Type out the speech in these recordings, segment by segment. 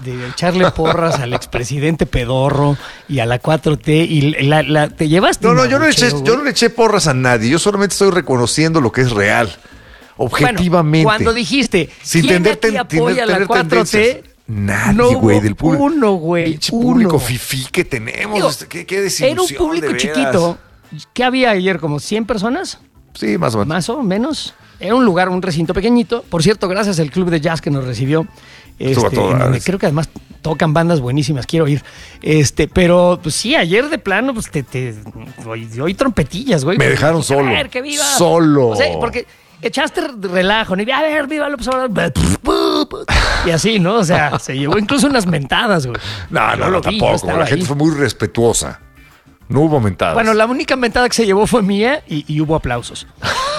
de echarle porras al expresidente pedorro y a la 4T y te llevaste. No, yo no le eché porras a nadie. Yo solamente estoy reconociendo lo que es real. Objetivamente. Bueno, cuando dijiste, sin ¿quién tener, aquí apoya a la 4T? Tendencias. Nadie, güey, del público. Uno, güey. Pinche público fifí que tenemos. Qué desilusión. Era un público chiquito. ¿Qué había ayer? ¿Como 100 personas? Sí, más o menos. Más o menos. Era un lugar, un recinto pequeñito. Por cierto, gracias al club de jazz que nos recibió. Donde creo que además tocan bandas buenísimas, quiero ir. Pero pues sí, ayer de plano, pues oí trompetillas, güey. Me dejaron solo. A ver, que viva. Solo. O sea, porque echaste relajo, ¿no? A ver, viva López Obrador. Y así, ¿no? O sea, se llevó incluso unas mentadas, güey. No, tampoco. La gente fue muy respetuosa. No hubo mentadas. Bueno, la única mentada que se llevó fue mía y hubo aplausos.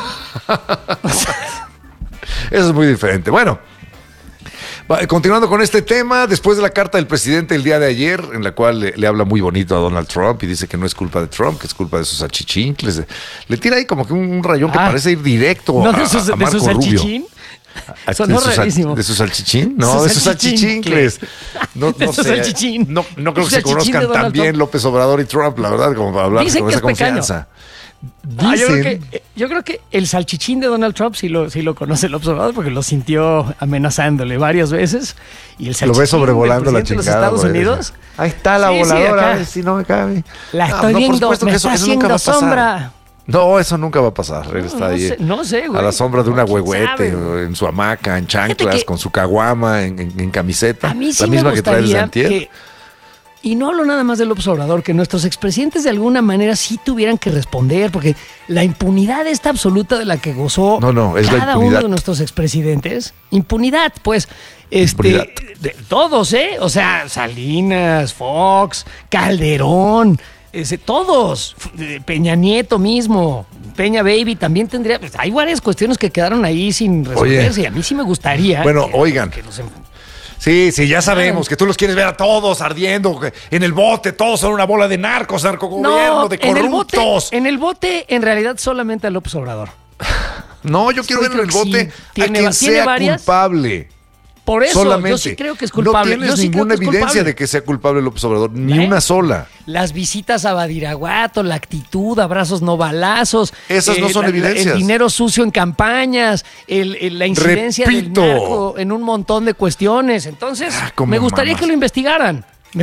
Eso es muy diferente. Bueno, continuando con este tema, después de la carta del presidente el día de ayer, en la cual le habla muy bonito a Donald Trump y dice que no es culpa de Trump, que es culpa de sus salchichincles. Le tira ahí como que un rayón que parece ir directo a Marco Rubio. Sonó rarísimo. ¿De su salchichín? No, de sus salchichincles. No sé. No creo que se conozcan tan bien López Obrador y Trump, la verdad, como para hablar con esa confianza. Yo creo que el salchichín de Donald Trump sí lo conoce el observador porque lo sintió amenazándole varias veces. Y el salchichín lo ve sobrevolando la chingada. De los Estados Unidos. Ahí está la voladora, a ver si no me cabe. La estoy viendo, me está haciendo sombra. No, eso nunca va a pasar. Él está ahí no sé, güey. A la sombra de una huehuete, en su hamaca, en chanclas, con su caguama, en camiseta. A mí sí la misma que trae el Santier. Y no hablo nada más del observador, que nuestros expresidentes de alguna manera sí tuvieran que responder, porque la impunidad esta absoluta de la que gozó cada uno de nuestros expresidentes. Impunidad, pues. Impunidad. De todos, ¿eh? O sea, Salinas, Fox, Calderón. Todos, Peña Nieto mismo, Peña Baby también tendría. Pues, hay varias cuestiones que quedaron ahí sin resolverse. Y a mí sí me gustaría. Bueno, oigan. Sí, ya sabemos que tú los quieres ver a todos ardiendo en el bote, todos son una bola de narcos, narcogobierno, de corruptos. En el bote, en realidad, solamente a López Obrador. No, yo quiero ver en el bote a quien sea culpable. Por eso, solamente. Yo sí creo que es culpable. No tienes ninguna evidencia de que sea culpable López Obrador, ni una sola. Las visitas a Badiraguato, la actitud, abrazos no balazos. Esas no son evidencias. El dinero sucio en campañas, la incidencia del narco en un montón de cuestiones. Entonces, me gustaría que lo investigaran.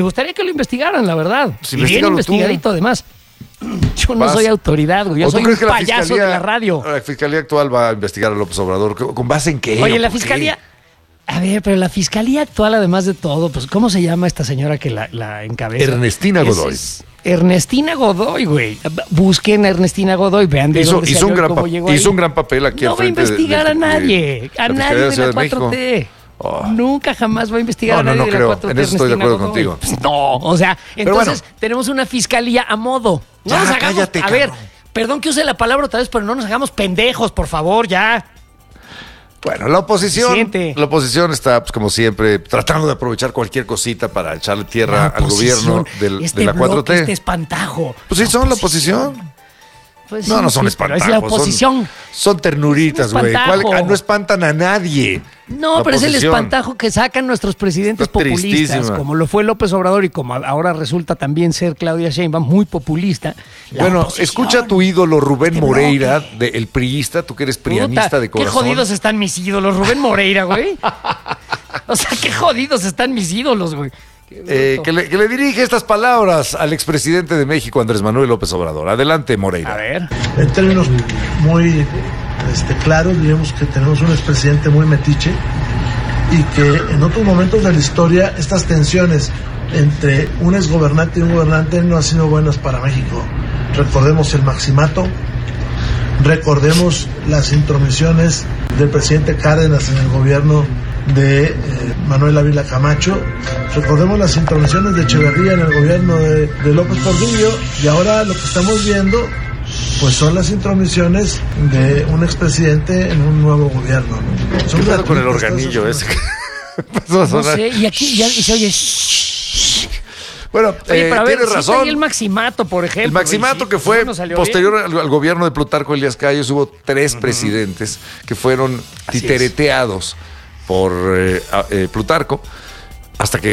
La verdad. Pues y bien investigadito, además. Yo no soy autoridad, güey. Yo soy un payaso de la radio. La Fiscalía actual va a investigar a López Obrador. ¿Con base en qué? Oye, la Fiscalía... A ver, pero la Fiscalía actual, además de todo, pues, ¿cómo se llama esta señora que la encabeza? Ernestina Godoy. Ernestina Godoy, güey. Busquen a Ernestina Godoy, vean de dónde salió, cómo llegó ahí. Hizo un gran papel aquí al frente. No va a investigar a nadie de la 4T. Nunca jamás va a investigar a nadie de la 4T. En eso estoy de acuerdo contigo. No, o sea, entonces tenemos una fiscalía a modo. No nos hagamos, cállate, a ver, perdón que use la palabra otra vez, pero no nos hagamos pendejos, por favor, ya. Bueno, la oposición está, pues, como siempre, tratando de aprovechar cualquier cosita para echarle tierra al gobierno de la 4T. Este espantajo. Pues sí, son la oposición. Pues no son espantajos. Es la oposición. Son ternuritas, güey. No espantan a nadie. No, pero es el espantajo que sacan nuestros presidentes populistas, como lo fue López Obrador y como ahora resulta también ser Claudia Sheinbaum, muy populista. Bueno, escucha a tu ídolo Rubén Moreira, el priista, tú que eres prianista de corazón. Qué jodidos están mis ídolos, Rubén Moreira, güey. O sea, qué jodidos están mis ídolos, güey. Que le dirige estas palabras al expresidente de México, Andrés Manuel López Obrador. Adelante, Moreira. A ver. En términos muy claros, digamos que tenemos un expresidente muy metiche y que en otros momentos de la historia estas tensiones entre un exgobernante y un gobernante no han sido buenas para México. Recordemos el maximato, recordemos las intromisiones del presidente Cárdenas en el gobierno de Manuel Ávila Camacho, recordemos las intromisiones de Echeverría en el gobierno de López Portillo, y ahora lo que estamos viendo pues son las intromisiones de un expresidente en un nuevo gobierno, ¿no? Son claro con el organillo ese. No sé, y aquí ya se oye. Bueno, pero a ver, tienes razón. Hay el maximato, por ejemplo. El maximato que fue posterior al gobierno de Plutarco Elías Calles, hubo 3 presidentes que fueron titereteados por Plutarco, hasta que